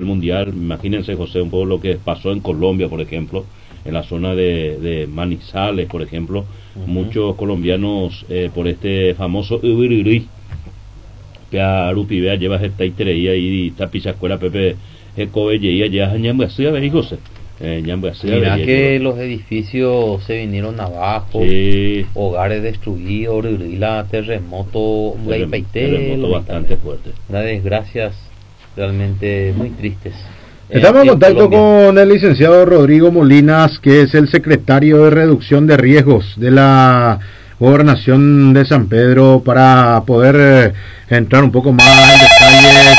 mundial. Imagínense, José, un poco lo que pasó en Colombia, por ejemplo, en la zona de Manizales, por ejemplo. Muchos colombianos por este famoso Ubiriri, que a Rupibea lleva esta itereía y tapiza escuela Pepe Covelleía, ya Ñambuasía, ¿veis, José? Mira que los edificios se vinieron abajo, sí. Hogares destruidos, terremoto bastante fuerte. Las desgracias realmente muy tristes. Estamos en contacto con el licenciado Rodrigo Molinas, que es el secretario de Reducción de Riesgos de la Gobernación de San Pedro, para poder entrar un poco más en detalle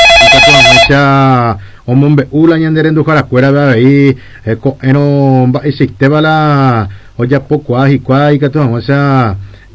Omombe ula ñandere ndujarakuéra avei ko'ẽrõ mba'eichaitévala ojapokua hikuái katu hag̃uáicha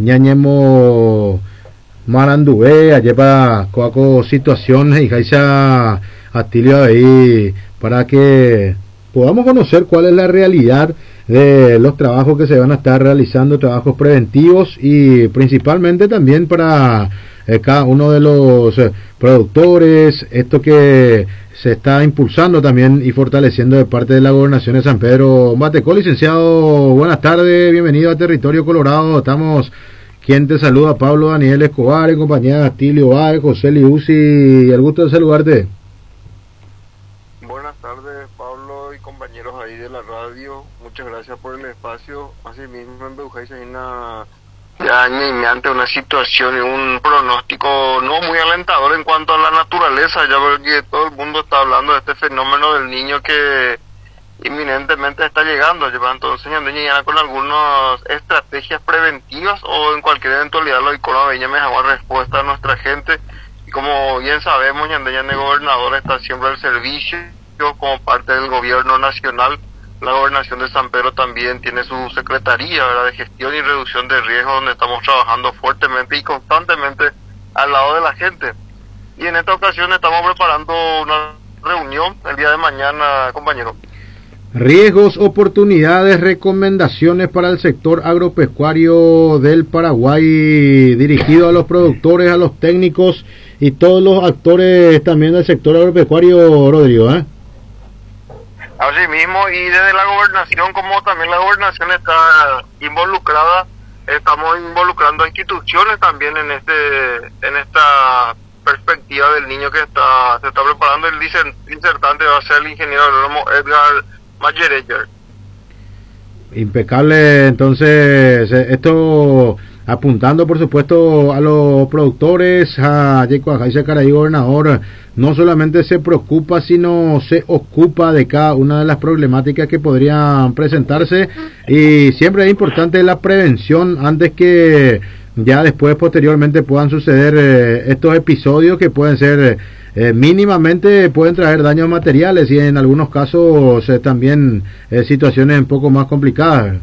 ñañemo maranduve ajépa ko'áko situación he'iháicha Atilio avei, para que podamos conocer cuál es la realidad de los trabajos que se van a estar realizando, trabajos preventivos, y principalmente también para cada uno de los productores, esto que se está impulsando también y fortaleciendo de parte de la Gobernación de San Pedro. Matecó, licenciado, buenas tardes, bienvenido a Territorio Colorado. Estamos, quien te saluda, Pablo Daniel Escobar, en compañía de Atilio Báez, José Liuzzi, el gusto de saludarte. Buenas tardes, Pablo y compañeros ahí de la radio, muchas gracias por el espacio. Asimismo, en Beujay hay ante una situación y un pronóstico no muy alentador en cuanto a la naturaleza, ya porque todo el mundo está hablando de este fenómeno del niño que inminentemente está llegando. Entonces, ya con algunas estrategias preventivas o en cualquier eventualidad lo icono veña me dejaba respuesta a nuestra gente. Y como bien sabemos, el gobernador está siempre al servicio como parte del gobierno nacional. La Gobernación de San Pedro también tiene su secretaría, ¿verdad?, de gestión y reducción de riesgos, donde estamos trabajando fuertemente y constantemente al lado de la gente. Y en esta ocasión estamos preparando una reunión el día de mañana, compañero. Riesgos, oportunidades, recomendaciones para el sector agropecuario del Paraguay, dirigido a los productores, a los técnicos y todos los actores también del sector agropecuario, Rodrigo, ¿eh? Así mismo, y desde la gobernación, como también la gobernación está involucrada, estamos involucrando a instituciones también en esta perspectiva del niño que se está preparando. El disertante va a ser el ingeniero agrónomo Edgar Mayereyer. Impecable. Entonces, esto apuntando por supuesto a los productores, a Jacob Jaise Caray, gobernador, no solamente se preocupa, sino se ocupa de cada una de las problemáticas que podrían presentarse, y siempre es importante la prevención antes que ya después posteriormente puedan suceder estos episodios que pueden ser mínimamente, pueden traer daños materiales y en algunos casos también situaciones un poco más complicadas.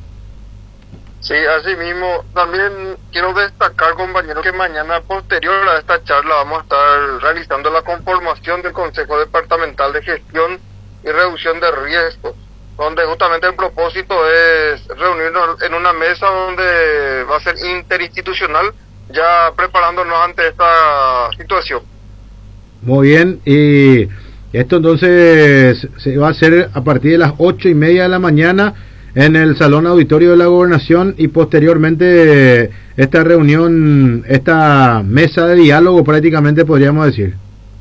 Sí, así mismo. También quiero destacar, compañero, que mañana, posterior a esta charla, vamos a estar realizando la conformación del Consejo Departamental de Gestión y Reducción de Riesgos, donde justamente el propósito es reunirnos en una mesa donde va a ser interinstitucional, ya preparándonos ante esta situación. Muy bien, y esto entonces se va a hacer a partir de las 8:30 de la mañana en el Salón Auditorio de la Gobernación, y posteriormente esta reunión, esta mesa de diálogo prácticamente podríamos decir.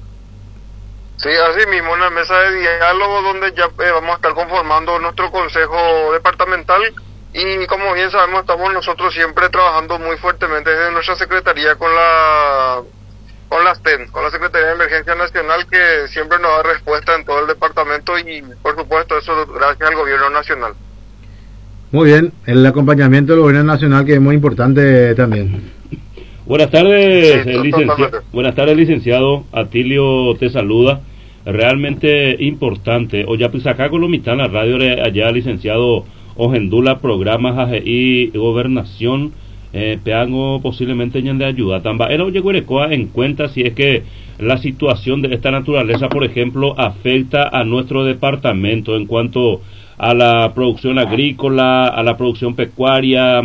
Sí, así mismo, una mesa de diálogo donde ya vamos a estar conformando nuestro consejo departamental, y como bien sabemos estamos nosotros siempre trabajando muy fuertemente desde nuestra secretaría con la STEN, con la Secretaría de Emergencia Nacional, que siempre nos da respuesta en todo el departamento, y por supuesto eso gracias al gobierno nacional. Muy bien, el acompañamiento del gobierno nacional, que es muy importante también. Buenas tardes, buenas tardes, licenciado. Atilio te saluda. Realmente importante. O ya pues acá con lo mitad en la radio de allá, licenciado Ogendula, programas AGI, gobernación, peango posiblemente de ayuda. También llegó en cuenta si es que la situación de esta naturaleza, por ejemplo, afecta a nuestro departamento en cuanto a la producción agrícola, a la producción pecuaria,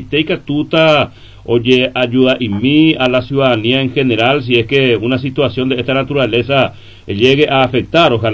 oye, ayuda y mí a la ciudadanía en general, si es que una situación de esta naturaleza llegue a afectar. Ojalá